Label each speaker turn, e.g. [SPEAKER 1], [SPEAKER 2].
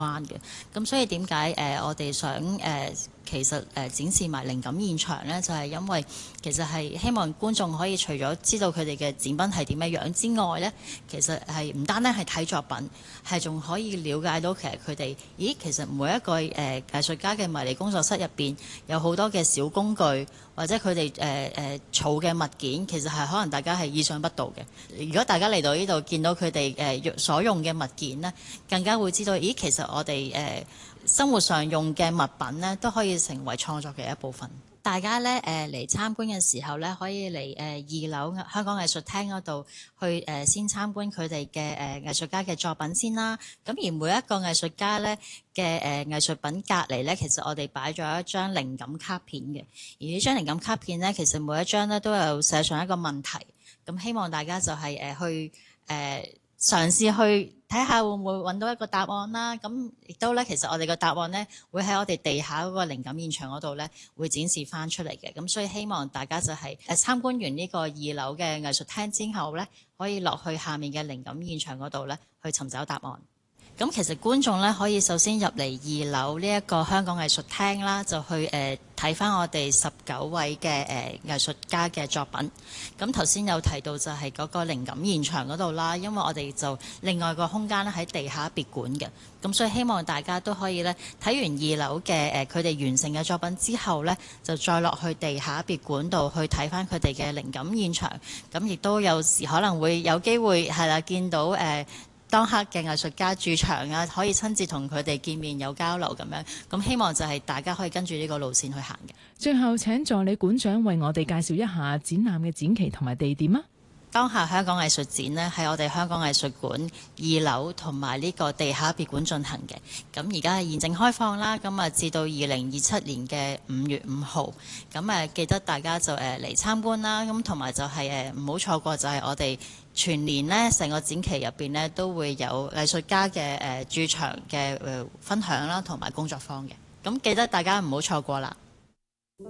[SPEAKER 1] 關嘅。咁所以點解我哋想其實展示埋靈感現場呢，就係因為其實係希望觀眾可以除咗知道佢哋嘅展品係點樣樣之外呢，其實係唔單單係睇作品，係仲可以了解到其實佢哋，其實每一個藝術家嘅迷你工作室入邊有好多嘅小工具，或者佢哋儲嘅物件，其實係可能大家係意想不到嘅。如果大家嚟到呢度見到佢哋所用嘅物件呢，更加會知道，其實我哋生活上用嘅物品呢，都可以成為創作嘅一部分。大家呢嚟參觀嘅時候呢，可以嚟2樓香港藝術廳嗰度去先參觀佢哋嘅藝術家嘅作品先啦。咁而每一個藝術家呢嘅藝術品隔離呢，其實我哋擺咗一張靈感卡片嘅。而呢張靈感卡片呢，其實每一張呢都有寫上一個問題。咁希望大家就係去嘗試去睇下會唔會揾到一個答案啦。咁亦都咧，其實我哋個答案咧會喺我哋地下嗰個靈感現場嗰度咧會展示翻出嚟嘅。咁所以希望大家就係參觀完呢個2樓嘅藝術廳之後咧，可以落去下面嘅靈感現場嗰度咧去尋找答案。咁其實觀眾咧可以首先入嚟2樓呢一個香港藝術廳啦，就去睇翻我哋19位嘅藝術家嘅作品。咁頭先有提到就係嗰個靈感現場嗰度啦，因為我哋就另外個空間咧喺地下別館嘅，咁所以希望大家都可以咧睇完2樓嘅佢哋完成嘅作品之後咧，就再落去地下別館度去睇翻佢哋嘅靈感現場。咁亦都有時可能會有機會係啦，見到當刻嘅藝術家駐場啊，可以親自同佢哋見面有交流咁樣，咁希望就係大家可以跟住呢個路線去行嘅。
[SPEAKER 2] 最後請助理館長為我哋介紹一下展覽嘅展期同埋地點啊。
[SPEAKER 1] 當下香港藝術展呢，喺我哋香港藝術館2樓同埋呢個地下別館進行嘅。咁而家係現正開放啦，咁至到2027年嘅5月5號。咁記得大家就嚟參觀啦。咁同埋就係唔好錯過，就係我哋全年呢成個展期入邊呢都會有藝術家嘅駐場嘅分享啦，同埋工作坊嘅。咁記得大家唔好錯過啦。